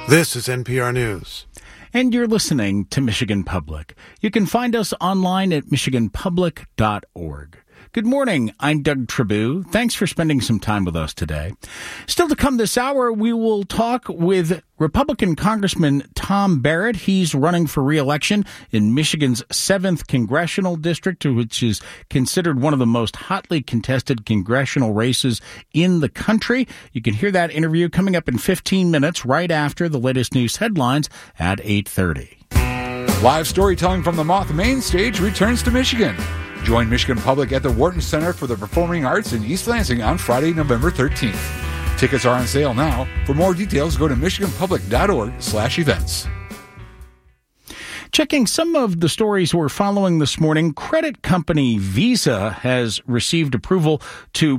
This is NPR News. And you're listening to Michigan Public. You can find us online at michiganpublic.org. Good morning. I'm Doug Tribou. Thanks for spending some time with us today. Still to come this hour, we will talk with Republican Congressman Tom Barrett. He's running for re-election in Michigan's 7th Congressional District, which is considered one of the most hotly contested congressional races in the country. You can hear that interview coming up in 15 minutes right after the latest news headlines at 8:30. Live storytelling from the Moth Main Stage returns to Michigan. Join Michigan Public at the Wharton Center for the Performing Arts in East Lansing on Friday, November 13th. Tickets are on sale now. For more details, go to michiganpublic.org/events. Checking some of the stories we're following this morning, credit company Visa has received approval to